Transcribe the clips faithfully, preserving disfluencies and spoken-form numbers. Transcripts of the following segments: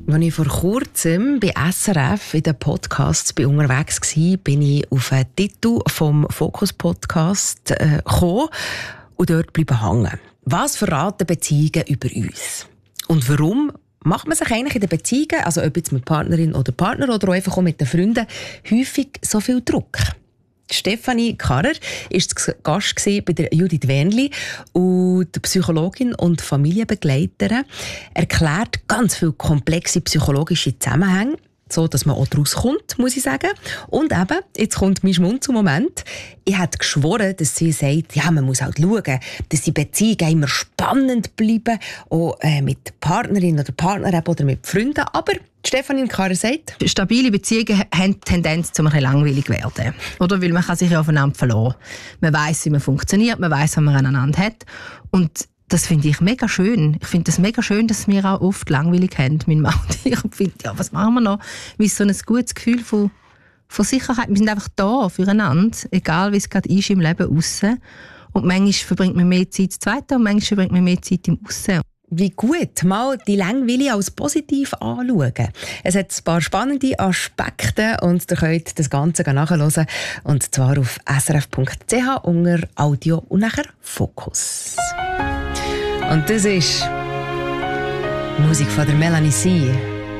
Als ich vor kurzem bei S R F in den Podcasts unterwegs war, bin ich auf einen Titel vom Fokus-Podcast äh, gekommen und dort bleiben hängen. Was verraten Beziehungen über uns? Und warum macht man sich eigentlich in den Beziehungen, also ob jetzt mit Partnerin oder Partner oder auch einfach auch mit den Freunden, häufig so viel Druck? Stefanie Karrer war Gast bei der Judith Wernli und die Psychologin und Familienbegleiterin erklärt ganz viele komplexe psychologische Zusammenhänge, so dass man auch daraus kommt, muss ich sagen. Und eben, jetzt kommt mein Schmunzelmoment. Ich hätte geschworen, dass sie sagt, ja, man muss halt schauen, dass die Beziehungen immer spannend bleiben, auch äh, mit Partnerin oder Partner oder mit Freunden. Aber Stefanie Karrer sagt, stabile Beziehungen haben die Tendenz, zu langweilig zu werden. Oder? Weil man kann sich ja aufeinander verlassen. Man weiss, wie man funktioniert, man weiss, was man aneinander hat. Und das finde ich mega schön. Ich finde das mega schön, dass wir auch oft langweilig haben, mein Mann und ich. Und finde, ja, was machen wir noch? Wie so ein gutes Gefühl von, von Sicherheit. Wir sind einfach da füreinander, egal wie es gerade ist im Leben aussen. Und manchmal verbringt man mehr Zeit zu zweit und manchmal verbringt man mehr Zeit im Aussen. Wie gut, mal die Langweile als positiv anschauen. Es hat ein paar spannende Aspekte und ihr könnt das Ganze nachhören. Und zwar auf s r f punkt c h unter Audio und nachher Fokus. Und das ist Musik von der Melanie C.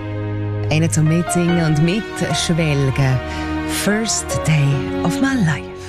Eine zum Mitsingen und Mitschwelgen. First Day of My Life.